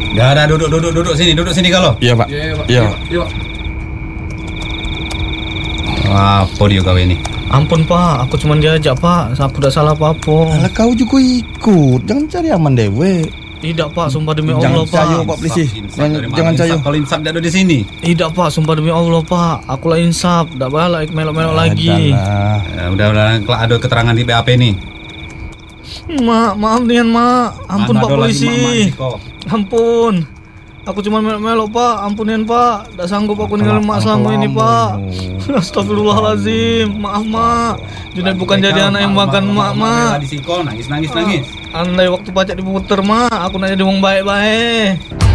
Dah, duduk sini kalau. Iya, Pak. Iya. Apa dia kau ini? Ampun Pak, aku cuma diajak Pak. Aku tidak salah apa-apa. Alah kau juga ikut. Jangan cari aman dewe. Tidak Pak, sumpah demi Jangan Allah cayo, Pak. Pak, polisi. Jangan cayo. Kalau insaf ada di sini. Tidak Pak, sumpah demi Allah Pak. Aku lah insaf, tidak balik melok-melok lagi. Udah, kalau ada keterangan di BAP nih. Mak, maaf nih Mak. Ampun Mana Pak ada lagi polisi. mak-mak kau? Ampun. Aku cuma melok-melok Pak. Ampunian Pak. Tak sanggup aku ninggalin Mak selama ini Pak. Astagfirullahaladzim. Maaf Mak. Junaid bukan jadi anak yang makan Mak. Di siko nangis. Andai waktu pajak diputer Mak, aku nak jadi wong baik-baik.